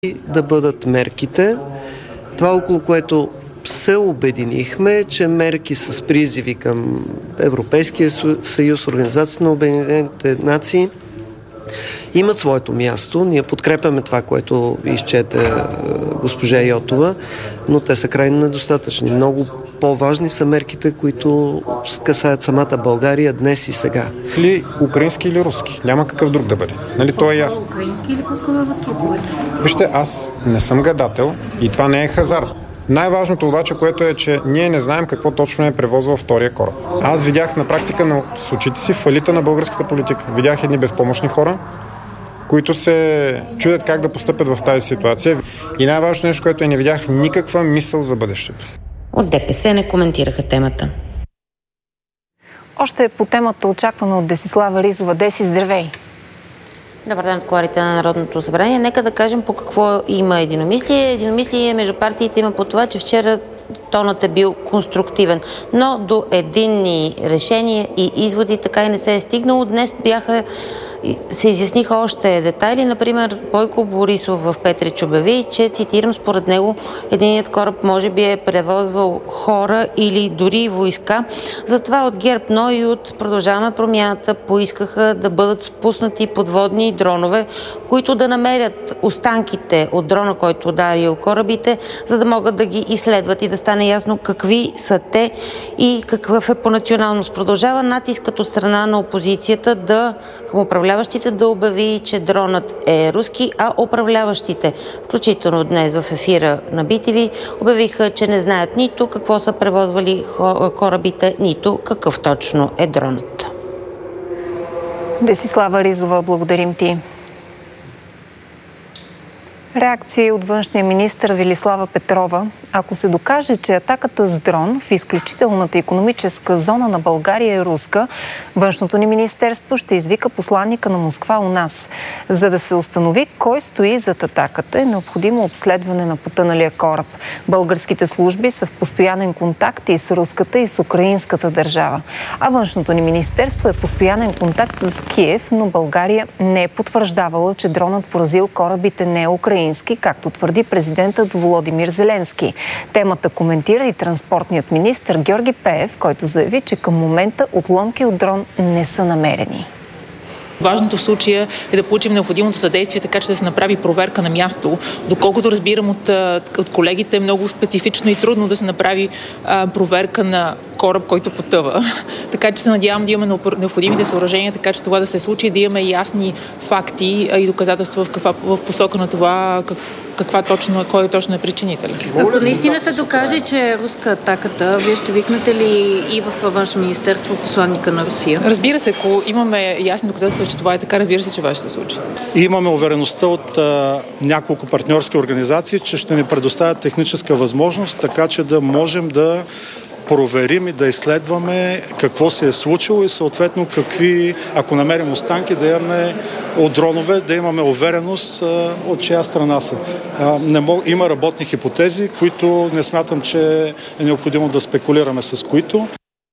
да бъдат мерките. Това, около което се обединихме, че мерки с призиви към Европейския съюз, Организацията на Обединените нации имат своето място. Ние подкрепяме това, което изчете госпожа Йотова, но те са крайно недостатъчни. Много по-важни са мерките, които касаят самата България днес и сега. Или украински или руски. Няма какъв друг да бъде. Нали, това е ясно. Украински или руски? Вижте, аз не съм гадател и това не е хазарт. Най-важното обаче, което е, че ние не знаем какво точно е превозвал втория кораб. Аз видях на практика с очите си фалита на българската политика. Видях едни безпомощни хора, които се чудят как да постъпят в тази ситуация. И най-важното нещо, което не видях никаква мисъл за бъдещето. От ДПС не коментираха темата. Още по темата, очаквана от Десислава Ризова. Деси, здравей! Добър ден от кулоарите на Народното събрание. Нека да кажем по какво има единомислие. Единомислие между партиите има по това, че вчера тонът е бил конструктивен, но до единни решения и изводи така и не се е стигнало. Днес се изясниха още детайли. Например, Бойко Борисов в Петрич обяви, че, цитирам, според него единият кораб може би е превозвал хора или дори войска. Затова от ГЕРБ, но и от Продължаваме промяната поискаха да бъдат спуснати подводни дронове, които да намерят останките от дрона, който ударил корабите, за да могат да ги изследват и да стане ясно какви са те и какъв е по националност. Продължава натискът от страна на опозицията към управляващите да обяви, че дронът е руски, а управляващите, включително днес в ефира на BTV, обявиха, че не знаят нито какво са превозвали корабите, нито какъв точно е дронът. Десислава Ризова, благодарим ти. Реакции от външния министър Велислава Петрова. Ако се докаже, че атаката с дрон в изключителната икономическа зона на България е руска, външното ни министерство ще извика посланника на Москва у нас. За да се установи кой стои зад атаката, е необходимо обследване на потъналия кораб. Българските служби са в постоянен контакт и с руската, и с украинската държава. А външното ни министерство е постоянен контакт с Киев, но България не е потвърждавала, че дронът поразил корабите не е украински, както твърди президентът Володимир Зеленски. Темата коментира и транспортният министър Георги Пеев, който заяви, че към момента отломки от дрон не са намерени. Важното в случая е да получим необходимото съдействие, така че да се направи проверка на място. Доколкото разбирам от колегите, е много специфично и трудно да се направи проверка на кораб, който потъва. Така че се надявам да имаме необходимите съоръжения, така че това да се случи, да имаме ясни факти и доказателства в посока на това кой точно е причинител. Ако наистина се докаже, че е руска атаката, вие ще викнете ли и в външно министерство посланника на Русия? Разбира се, ако имаме ясни доказателства, че това е така, разбира се, че това ще се случи. И имаме увереността от няколко партньорски организации, че ще ни предоставят техническа възможност, така че да можем да проверим и да изследваме какво се е случило и съответно ако намерим останки, да имаме от дронове, да имаме увереност от чия страна са. Има работни хипотези, които не смятам, че е необходимо да спекулираме с които.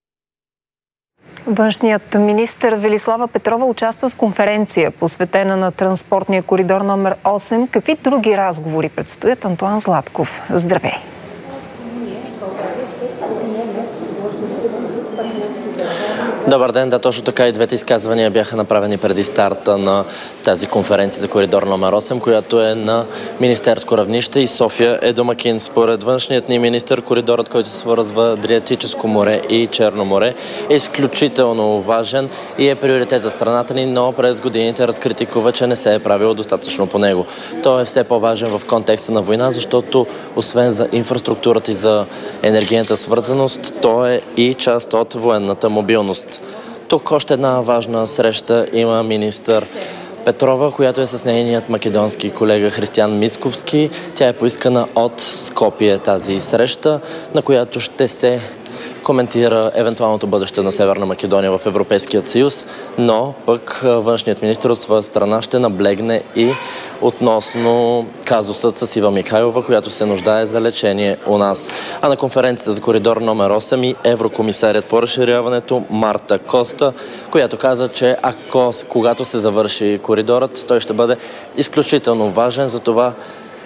Външният министър Велислава Петрова участва в конференция, посветена на транспортния коридор номер 8. Какви други разговори предстоят? Антоан Златков. Здравей! Добър ден, да, точно така и двете изказвания бяха направени преди старта на тази конференция за коридор номер 8, която е на министерско равнище и София е домакин. Според външният ни министър, коридорът, който свързва Адриатическо море и Черно море, е изключително важен и е приоритет за страната ни, но през годините разкритикува, че не се е правило достатъчно по него. Той е все по-важен в контекста на война, защото освен за инфраструктурата и за енергийната свързаност, той е и част от военната мобилност. Тук още една важна среща има министър Петрова, която е с нейният македонски колега Християн Мицковски. Тя е поискана от Скопие тази среща, на която ще се коментира евентуалното бъдеще на Северна Македония в Европейският съюз, но пък външният министър от своя страна ще наблегне и относно казусът с Ива Михайлова, която се нуждае за лечение у нас. А на конференцията за коридор номер 8 и еврокомисарят по разширяването Марта Коста, която каза, че когато се завърши коридорът, той ще бъде изключително важен, за това